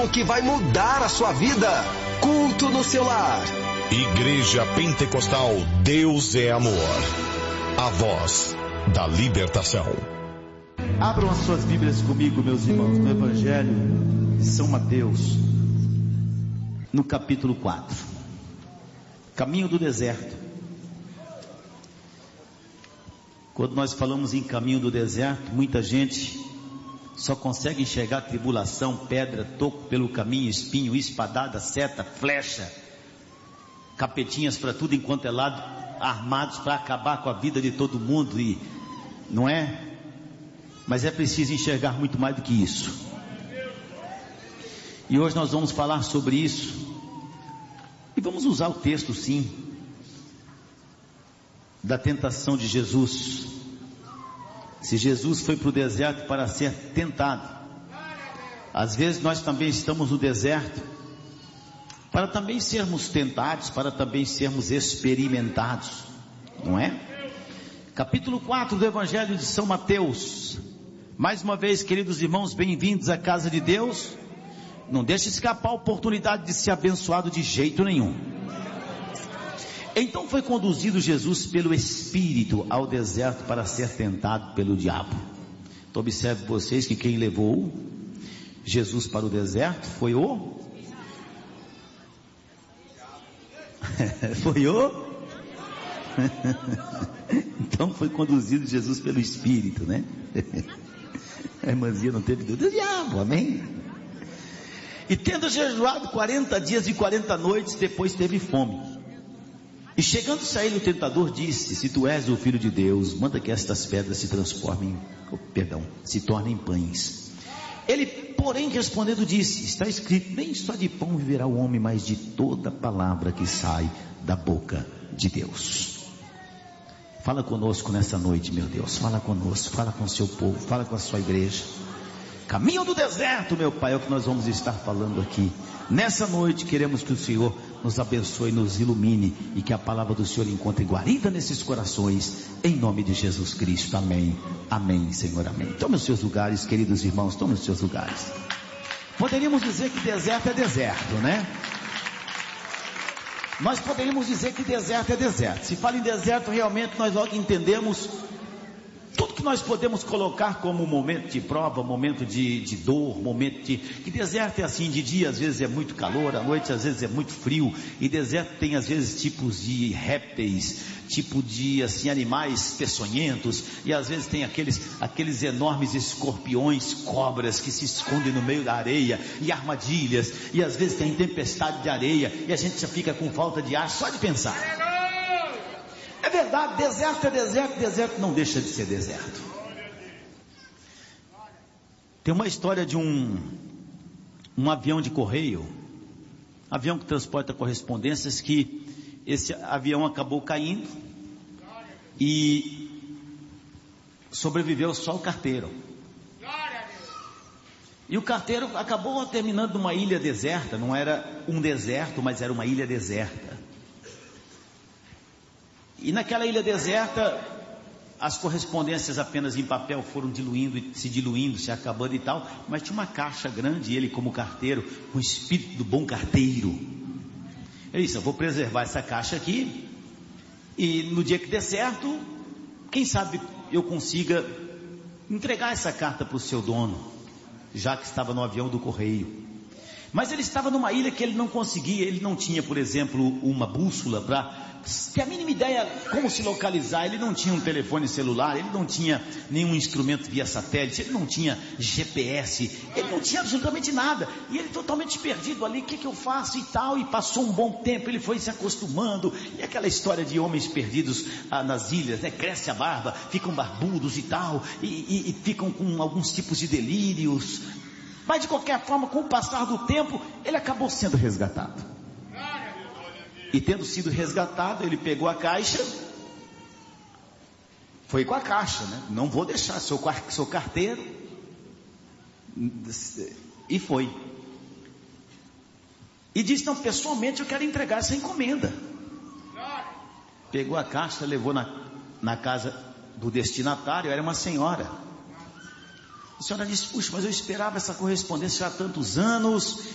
pregação que vai mudar a sua vida. Culto no seu lar. Igreja Pentecostal Deus é Amor. A voz da libertação. Abram as suas Bíblias comigo, meus irmãos, no Evangelho de São Mateus, no capítulo 4. Caminho do deserto. Quando nós falamos em caminho do deserto, muita gente só consegue enxergar tribulação, pedra, toco pelo caminho, espinho, espadada, seta, flecha, capetinhas para tudo enquanto é lado, armados para acabar com a vida de todo mundo, e não é? Mas é preciso enxergar muito mais do que isso. E hoje nós vamos falar sobre isso, e vamos usar o texto sim, da tentação de Jesus. Se Jesus foi para o deserto para ser tentado, às vezes nós também estamos no deserto para também sermos tentados, para também sermos experimentados, não é? Capítulo 4 do Evangelho de São Mateus. Mais uma vez, queridos irmãos, bem-vindos à casa de Deus. Não deixe escapar a oportunidade de ser abençoado de jeito nenhum. Então foi conduzido Jesus pelo Espírito ao deserto para ser tentado pelo diabo. Então observe vocês que quem levou Jesus para o deserto foi o... foi o... Então foi conduzido Jesus pelo Espírito, né? A irmãzinha não teve dúvida, diabo, amém? E tendo jejuado 40 dias e 40 noites, depois teve fome. E chegando-se a ele o tentador disse: se tu és o Filho de Deus, manda que estas pedras se tornem pães. Ele, porém, respondendo disse: está escrito, nem só de pão viverá o homem, mas de toda palavra que sai da boca de Deus. Fala conosco nessa noite, meu Deus, fala conosco, fala com o seu povo, fala com a sua igreja. Caminho do deserto, meu Pai, é o que nós vamos estar falando aqui. Nessa noite queremos que o Senhor nos abençoe, nos ilumine, e que a palavra do Senhor encontre guarida nesses corações, em nome de Jesus Cristo, amém, amém, Senhor, amém. Tome os seus lugares, queridos irmãos, tome os seus lugares. Poderíamos dizer que deserto é deserto, né? Nós poderíamos dizer que deserto é deserto. Se fala em deserto, realmente nós logo entendemos tudo que nós podemos colocar como momento de prova, momento de dor, momento de... Que deserto é assim, de dia às vezes é muito calor, à noite às vezes é muito frio, e deserto tem às vezes tipos de répteis, tipo de assim, animais peçonhentos, e às vezes tem aqueles enormes escorpiões, cobras que se escondem no meio da areia, e armadilhas, e às vezes tem tempestade de areia, e a gente já fica com falta de ar só de pensar. É verdade, deserto é deserto, deserto não deixa de ser deserto. Tem uma história de um avião de correio, avião que transporta correspondências, que esse avião acabou caindo e sobreviveu só o carteiro. E o carteiro acabou terminando numa ilha deserta, não era um deserto, mas era uma ilha deserta. E naquela ilha deserta, as correspondências apenas em papel foram diluindo, se acabando e tal, mas tinha uma caixa grande, e ele como carteiro, com o espírito do bom carteiro, ele disse: eu vou preservar essa caixa aqui, e no dia que der certo, quem sabe eu consiga entregar essa carta para o seu dono, já que estava no avião do correio. Mas ele estava numa ilha que ele não conseguia, ele não tinha, por exemplo, uma bússola para ter a mínima ideia como se localizar. Ele não tinha um telefone celular, ele não tinha nenhum instrumento via satélite, ele não tinha GPS, ele não tinha absolutamente nada, e ele totalmente perdido ali, o que eu faço e tal, e passou um bom tempo, ele foi se acostumando, e aquela história de homens perdidos nas ilhas, né? Cresce a barba, ficam barbudos e tal, e ficam com alguns tipos de delírios, mas de qualquer forma, com o passar do tempo, ele acabou sendo resgatado. E tendo sido resgatado, ele pegou a caixa, foi com a caixa, né? Não vou deixar, sou carteiro, e foi. E disse: não, pessoalmente eu quero entregar essa encomenda. Pegou a caixa, levou na casa do destinatário, era uma senhora. A senhora disse: puxa, mas eu esperava essa correspondência há tantos anos,